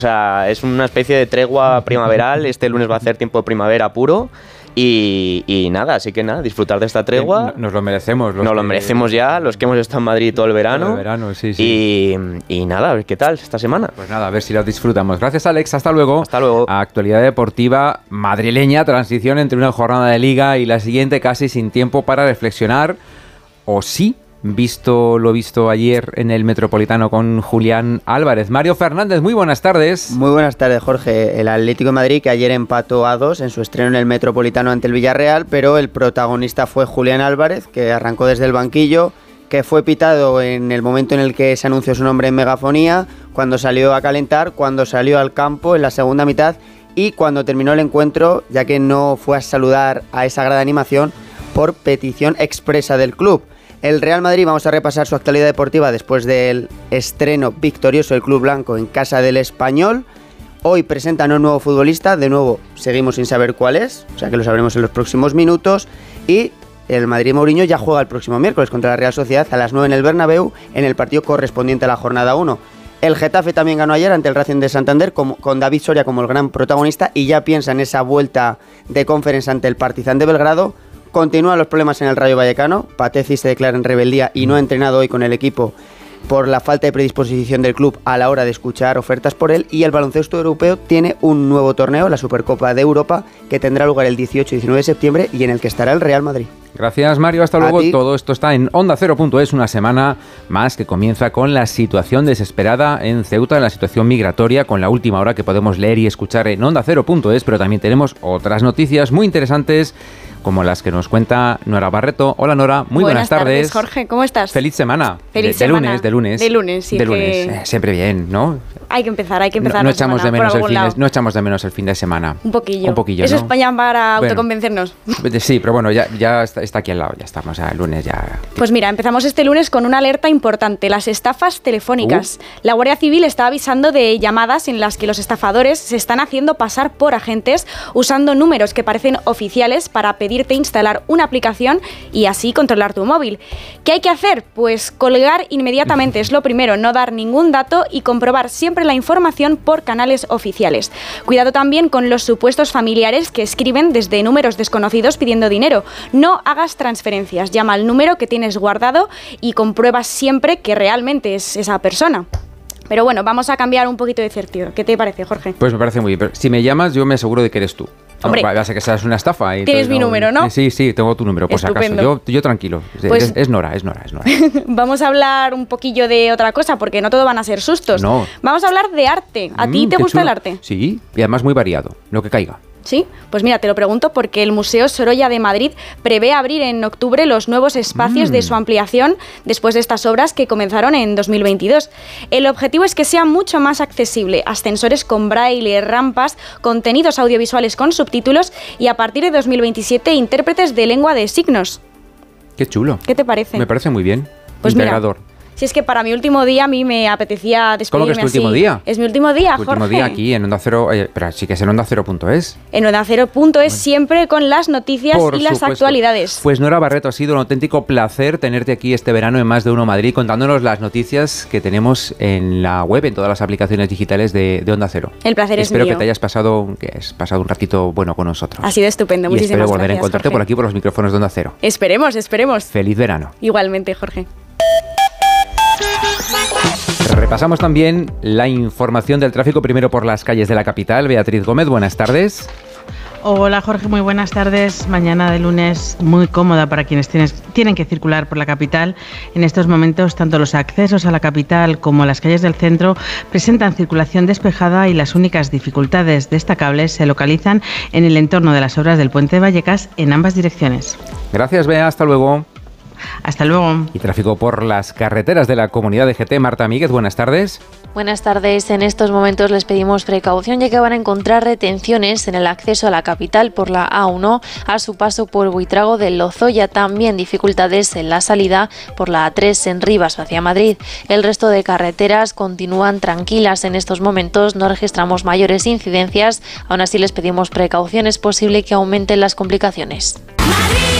O sea, es una especie de tregua primaveral. Este lunes va a hacer tiempo de primavera puro. Y nada, así que nada, disfrutar de esta tregua. Nos lo merecemos. Nos lo merecemos ya, los que hemos estado en Madrid todo el verano. Todo el verano, sí. Y nada, a ver qué tal esta semana. Pues nada, a ver si lo disfrutamos. Gracias, Alex. Hasta luego. Hasta luego. Actualidad deportiva madrileña, transición entre una jornada de Liga y la siguiente, casi sin tiempo para reflexionar. ¿O sí? Visto lo visto ayer en el Metropolitano con Julián Álvarez. Mario Fernández, muy buenas tardes. Muy buenas tardes, Jorge. El Atlético de Madrid, que ayer empató a 2 en su estreno en el Metropolitano ante el Villarreal, pero el protagonista fue Julián Álvarez, que arrancó desde el banquillo, que fue pitado en el momento en el que se anunció su nombre en megafonía, cuando salió a calentar, cuando salió al campo en la segunda mitad y cuando terminó el encuentro, ya que no fue a saludar a esa grada de animación por petición expresa del club. El Real Madrid, vamos a repasar su actualidad deportiva después del estreno victorioso del Club Blanco en casa del Español. Hoy presentan a un nuevo futbolista, de nuevo seguimos sin saber cuál es, o sea que lo sabremos en los próximos minutos. Y el Madrid Mourinho ya juega el próximo miércoles contra la Real Sociedad a las 9 en el Bernabéu, en el partido correspondiente a la jornada 1. El Getafe también ganó ayer ante el Racing de Santander, con David Soria como el gran protagonista, y ya piensa en esa vuelta de Conference ante el Partizan de Belgrado. Continúan los problemas en el Rayo Vallecano. Patezzi se declara en rebeldía y no ha entrenado hoy con el equipo por la falta de predisposición del club a la hora de escuchar ofertas por él. Y el baloncesto europeo tiene un nuevo torneo, la Supercopa de Europa, que tendrá lugar el 18 y 19 de septiembre y en el que estará el Real Madrid. Gracias, Mario. Hasta luego. Todo esto está en OndaCero.es, una semana más que comienza con la situación desesperada en Ceuta, en la situación migratoria, con la última hora que podemos leer y escuchar en OndaCero.es, pero también tenemos otras noticias muy interesantes, como las que nos cuenta Nora Barreto. Hola, Nora, muy buenas tardes. Jorge, ¿cómo estás? Feliz semana. Feliz semana. De lunes. Sí, de lunes. Siempre bien, ¿no? Hay que empezar. No echamos de menos el fin de semana. Un poquillo. ¿no? Eso es España para autoconvencernos. Sí, pero bueno, ya está aquí al lado, ya estamos, el lunes ya. Pues mira, empezamos este lunes con una alerta importante, las estafas telefónicas. La Guardia Civil está avisando de llamadas en las que los estafadores se están haciendo pasar por agentes usando números que parecen oficiales para pedirte instalar una aplicación y así controlar tu móvil. ¿Qué hay que hacer? Pues colgar inmediatamente, es lo primero, no dar ningún dato y comprobar siempre la información por canales oficiales. Cuidado también con los supuestos familiares que escriben desde números desconocidos pidiendo dinero. No hagas transferencias, llama al número que tienes guardado y comprueba siempre que realmente es esa persona. Pero bueno, vamos a cambiar un poquito de certidumbre. ¿Qué te parece, Jorge? Pues me parece muy bien. Pero si me llamas, yo me aseguro de que eres tú. Hombre, va a ser que seas una estafa. Tienes mi número, ¿no? Sí, tengo tu número, por si acaso. Yo tranquilo. Pues, es Nora. Vamos a hablar un poquillo de otra cosa, porque no todo van a ser sustos. No. Vamos a hablar de arte. ¿A ti te gusta chulo. el arte? Sí, y además muy variado, lo que caiga. ¿Sí? Pues mira, te lo pregunto porque el Museo Sorolla de Madrid prevé abrir en octubre los nuevos espacios de su ampliación después de estas obras que comenzaron en 2022. El objetivo es que sea mucho más accesible, ascensores con braille, rampas, contenidos audiovisuales con subtítulos y a partir de 2027 intérpretes de lengua de signos. Qué chulo. ¿Qué te parece? Me parece muy bien. Pues integrador. Mira, si es que para mi último día a mí me apetecía despedirme. ¿Cómo que es tu último día? Es mi último día, Jorge. Último día aquí en Onda Cero, pero sí que es en OndaCero.es. En OndaCero.es siempre con las noticias y las actualidades. Pues Nora Barreto, ha sido un auténtico placer tenerte aquí este verano en Más de Uno Madrid contándonos las noticias que tenemos en la web, en todas las aplicaciones digitales de Onda Cero. El placer es mío. Espero que te hayas pasado un ratito bueno con nosotros. Ha sido estupendo, muchísimas gracias. Espero volver a encontrarte, Jorge, por aquí por los micrófonos de Onda Cero. Esperemos. Feliz verano. Igualmente, Jorge. Repasamos también la información del tráfico, primero por las calles de la capital. Beatriz Gómez, buenas tardes. Hola Jorge, muy buenas tardes. Mañana de lunes muy cómoda para quienes tienen que circular por la capital. En estos momentos, tanto los accesos a la capital como las calles del centro presentan circulación despejada y las únicas dificultades destacables se localizan en el entorno de las obras del Puente de Vallecas en ambas direcciones. Gracias, Bea. Hasta luego. Hasta luego. Y tráfico por las carreteras de la comunidad de GT. Marta Míguez, buenas tardes. Buenas tardes. En estos momentos les pedimos precaución ya que van a encontrar retenciones en el acceso a la capital por la A1 a su paso por Buitrago del Lozoya. También dificultades en la salida por la A3 en Rivas hacia Madrid. El resto de carreteras continúan tranquilas en estos momentos. No registramos mayores incidencias. Aún así les pedimos precaución. Es posible que aumenten las complicaciones.